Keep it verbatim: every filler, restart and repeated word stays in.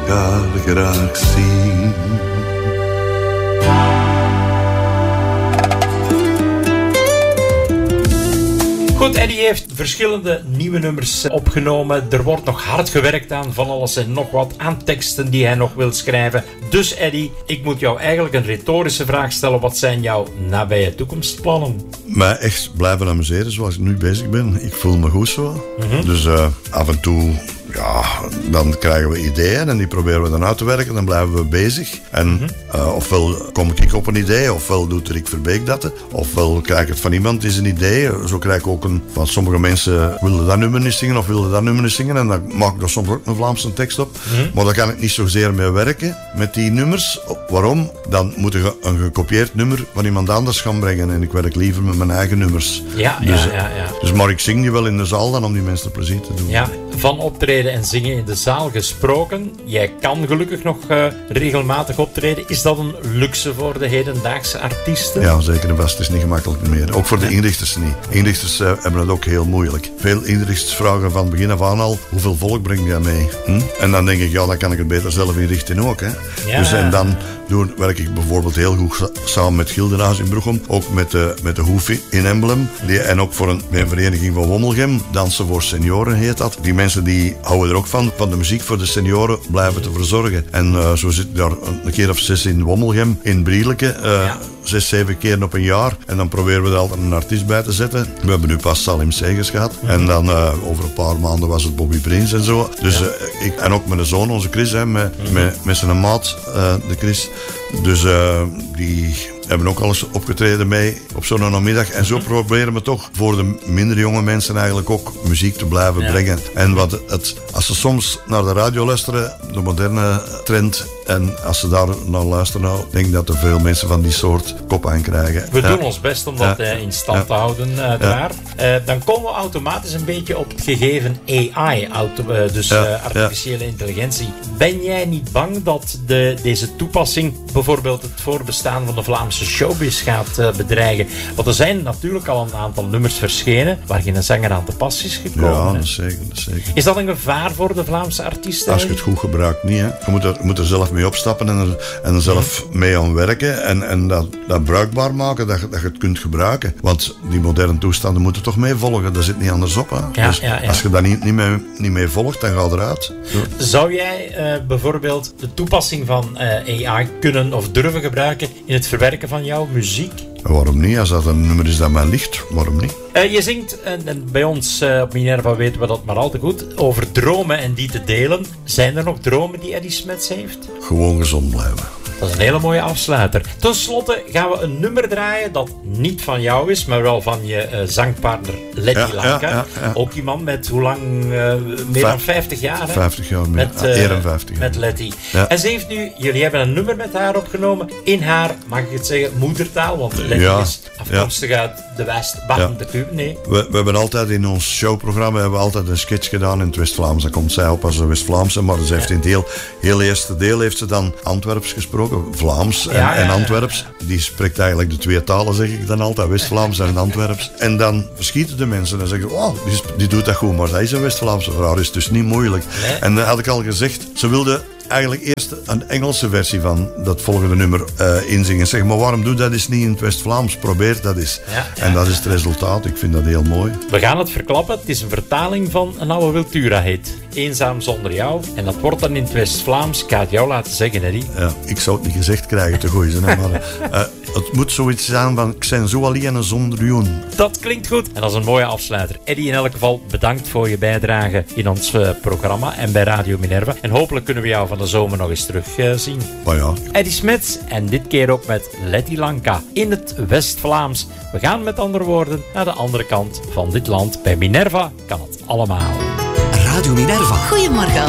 elkaar graag zien. Goed, Eddie heeft verschillende nieuwe nummers opgenomen. Er wordt nog hard gewerkt aan van alles en nog wat aan teksten die hij nog wil schrijven. Dus Eddie, ik moet jou eigenlijk een retorische vraag stellen. Wat zijn jouw nabije toekomstplannen? Mij echt blijven amuseren zoals ik nu bezig ben. Ik voel me goed zo. Mm-hmm. Dus uh, af en toe... Ja, dan krijgen we ideeën en die proberen we dan uit te werken. Dan blijven we bezig. En mm-hmm. uh, ofwel kom ik op een idee, ofwel doet Rick Verbeek dat. Ofwel krijg ik het van iemand, is een idee. Zo krijg ik ook een... Van sommige mensen willen dat nummer niet zingen of willen dat nummer niet zingen. En dan maak ik er soms ook een Vlaamse tekst op. Mm-hmm. Maar daar kan ik niet zozeer mee werken, met die nummers. Waarom? Dan moet je een gekopieerd nummer van iemand anders gaan brengen. En ik werk liever met mijn eigen nummers. Ja, dus, ja, ja, ja. Dus maar ik zing die wel in de zaal dan om die mensen plezier te doen. Ja, van optreden en zingen in de zaal gesproken. Jij kan gelukkig nog uh, regelmatig optreden. Is dat een luxe voor de hedendaagse artiesten? Ja, zeker en vast. Het is niet gemakkelijk meer. Ook voor de inrichters niet. Inrichters uh, hebben het ook heel moeilijk. Veel inrichters vragen van begin af aan al, hoeveel volk breng jij mee? Hm? En dan denk ik, ja, dan kan ik het beter zelf inrichten ook. Hè? Ja. Dus en dan doen, werk ik bijvoorbeeld heel goed samen met Gildenhuis in Bruchem. Ook met de, met de Hoef in Emblem. Die, en ook voor een, een vereniging van Wommelgem. Dansen voor senioren heet dat. Die mensen die houden er ook van, van de muziek voor de senioren blijven te verzorgen. En uh, zo zit daar een keer of zes in Wommelgem, in Brieleke. Uh, ja. Zes, zeven keer op een jaar. En dan proberen we er altijd een artiest bij te zetten. We hebben nu pas Salim Segers gehad. Mm-hmm. En dan uh, over een paar maanden was het Bobby Prins en zo. Dus, ja. uh, ik, en ook met de zoon, onze Chris, hè, met, mm-hmm. met, met zijn maat, uh, de Chris. Dus uh, die hebben ook al eens opgetreden mee op zo'n namiddag. En zo proberen we toch voor de minder jonge mensen eigenlijk ook muziek te blijven ja. brengen. En wat het, als ze soms naar de radio luisteren, de moderne trend, en als ze daar naar luisteren, nou, denk ik dat er veel mensen van die soort kop aan krijgen. We ja. doen ons best om dat ja. in stand ja. te houden, uiteraard. Ja. Uh, dan komen we automatisch een beetje op het gegeven A I, auto, uh, dus ja. uh, artificiële ja. intelligentie. Ben jij niet bang dat de, deze toepassing bijvoorbeeld het voorbestaan van de Vlaamse showbiz gaat uh, bedreigen? Want er zijn natuurlijk al een aantal nummers verschenen waar geen zanger aan te pas is gekomen. Ja, dat is zeker, dat is zeker. Is dat een gevaar voor de Vlaamse artiesten? Als je het goed gebruikt, niet. Hè. Je moet er, je moet er zelf mee opstappen en er, en er zelf mm. mee aan werken en, en dat, dat bruikbaar maken, dat, dat je het kunt gebruiken. Want die moderne toestanden moeten toch mee volgen, dat zit niet anders op. Hè. Ja, dus ja, ja. als je dat niet, niet, mee, niet mee volgt, dan gaat eruit. Zo. Zou jij uh, bijvoorbeeld de toepassing van uh, A I kunnen of durven gebruiken in het verwerken van jouw muziek? Waarom niet? Als dat een nummer is dat mij ligt, waarom niet? Uh, je zingt, en, en bij ons uh, op Minerva weten we dat maar al te goed, over dromen en die te delen. Zijn er nog dromen die Eddie Smetts heeft? Gewoon gezond blijven. Dat is een hele mooie afsluiter. Ten slotte gaan we een nummer draaien dat niet van jou is, maar wel van je uh, zangpartner Letty ja, Lanka. Ja, ja, ja. Ook iemand met hoe lang? Uh, meer Vijf, dan vijftig jaar. Hè? vijftig jaar meer. Met, uh, eenenvijftig jaar. Met Letty. Ja. En ze heeft nu, jullie hebben een nummer met haar opgenomen in haar, mag ik het zeggen, moedertaal. Want Letty ja, is afkomstig ja. uit de West, Baden ja. de Club. Nee. We, we hebben altijd in ons showprogramma hebben we altijd een sketch gedaan in het West-Vlaams. Dan komt zij op als een West-Vlaamse, maar ze heeft ja. in het heel, heel eerste deel heeft ze dan Antwerps gesproken, Vlaams. En, ja, ja, en Antwerps. Die spreekt eigenlijk de twee talen, zeg ik dan altijd. West-Vlaams en Antwerps. En dan verschieten de mensen en zeggen, oh, die, die doet dat goed. Maar zij is een West-Vlaamse vrouw, is dus niet moeilijk. Nee. En dan had ik al gezegd, ze wilde eigenlijk eerst een Engelse versie van dat volgende nummer uh, inzingen. Zeg, maar waarom doe dat eens niet in het West-Vlaams? Probeer dat eens. Ja, ja, en dat is het resultaat. Ik vind dat heel mooi. We gaan het verklappen. Het is een vertaling van een oude Wiltura hit. Eenzaam zonder jou. En dat wordt dan in het West-Vlaams. Ik ga het jou laten zeggen, Eddie. Ja, ik zou het niet gezegd krijgen te gooien. Maar uh, het moet zoiets zijn van ik ben zo alleen zonder jou. Dat klinkt goed. En dat is een mooie afsluiter. Eddie, in elk geval bedankt voor je bijdrage in ons uh, programma en bij Radio Minerva. En hopelijk kunnen we jou van de zomer nog eens terugzien. Uh, ja. Eddie Smetts en dit keer ook met Letty Lanka in het West-Vlaams. We gaan met andere woorden naar de andere kant van dit land. Bij Minerva kan het allemaal. Radio Minerva. Goedemorgen.